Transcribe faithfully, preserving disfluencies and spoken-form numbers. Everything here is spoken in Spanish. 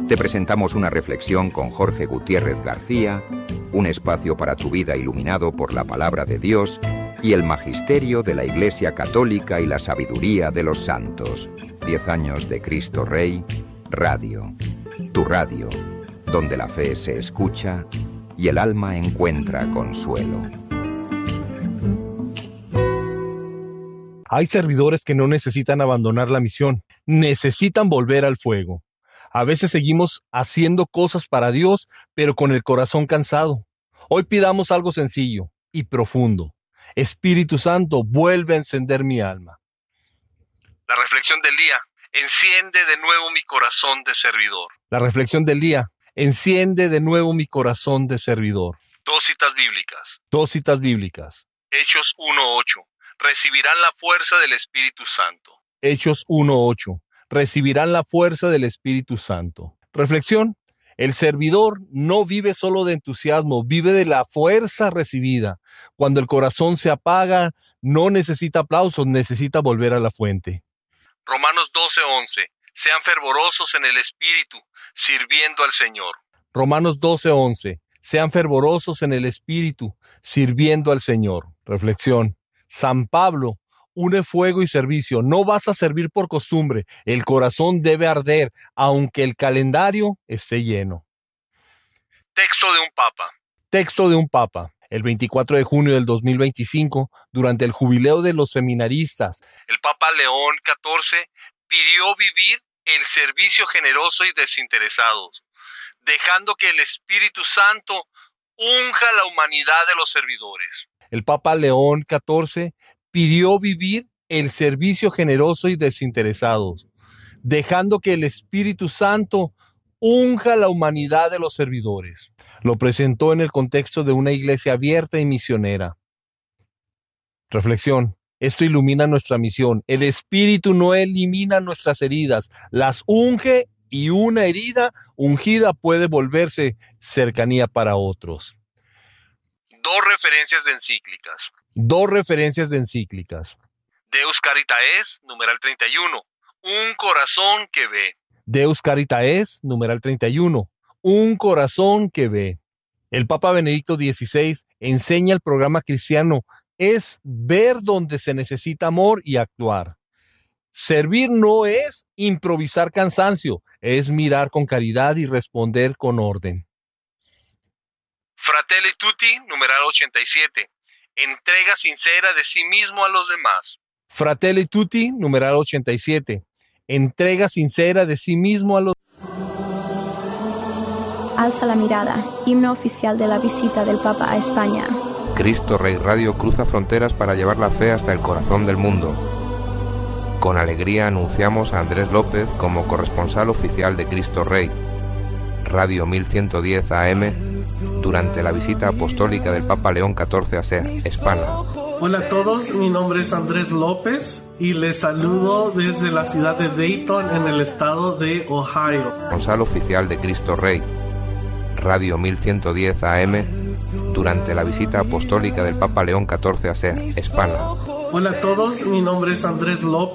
Te presentamos una reflexión con Jorge Gutiérrez García, un espacio para tu vida iluminado por la palabra de Dios y el magisterio de la Iglesia Católica y la sabiduría de los santos. Diez años de Cristo Rey, Radio. Tu radio, donde la fe se escucha y el alma encuentra consuelo. Hay servidores que no necesitan abandonar la misión, necesitan volver al fuego. A veces seguimos haciendo cosas para Dios, pero con el corazón cansado. Hoy pidamos algo sencillo y profundo. Espíritu Santo, vuelve a encender mi alma. La reflexión del día: enciende de nuevo mi corazón de servidor. La reflexión del día: enciende de nuevo mi corazón de servidor. Dos citas bíblicas. Dos citas bíblicas. Hechos uno ocho. Recibirán la fuerza del Espíritu Santo. Hechos uno ocho. Recibirán la fuerza del Espíritu Santo. Reflexión: el servidor no vive solo de entusiasmo, vive de la fuerza recibida. Cuando el corazón se apaga, no necesita aplausos, necesita volver a la fuente. Romanos doce once. Sean fervorosos en el Espíritu, sirviendo al Señor. Romanos doce once. Sean fervorosos en el Espíritu, sirviendo al Señor. Reflexión: San Pablo une fuego y servicio. No vas a servir por costumbre. El corazón debe arder, aunque el calendario esté lleno. Texto de un papa. Texto de un papa. El veinticuatro de junio del dos mil veinticinco, durante el jubileo de los seminaristas, el Papa León catorce pidió vivir el servicio generoso y desinteresado, dejando que el Espíritu Santo unja la humanidad de los servidores. El Papa León catorce pidió vivir el servicio generoso y desinteresado, dejando que el Espíritu Santo unja la humanidad de los servidores. Lo presentó en el contexto de una iglesia abierta y misionera. Reflexión: esto ilumina nuestra misión. El Espíritu no elimina nuestras heridas, las unge, y una herida ungida puede volverse cercanía para otros. Dos referencias de encíclicas. Dos referencias de encíclicas. Deus Caritatis, numeral treinta y uno. Un corazón que ve. Deus Caritatis, numeral treinta y uno. Un corazón que ve. El Papa Benedicto dieciséis enseña el programa cristiano es ver donde se necesita amor y actuar. Servir no es improvisar cansancio, es mirar con caridad y responder con orden. Fratelli Tutti, numeral ochenta y siete. Entrega sincera de sí mismo a los demás. Fratelli Tutti, numeral ochenta y siete. Entrega sincera de sí mismo a los demás. Alza la mirada, himno oficial de la visita del Papa a España. Cristo Rey Radio cruza fronteras para llevar la fe hasta el corazón del mundo. Con alegría anunciamos a Andrés López como corresponsal oficial de Cristo Rey, Radio mil ciento diez A M, durante la visita apostólica del Papa León catorce a España. Hola a todos, mi nombre es Andrés López y les saludo desde la ciudad de Dayton, en el estado de Ohio. Corresponsal oficial de Cristo Rey, Radio mil ciento diez A M, durante la visita apostólica del Papa León catorce a España. Hola a todos, mi nombre es Andrés López.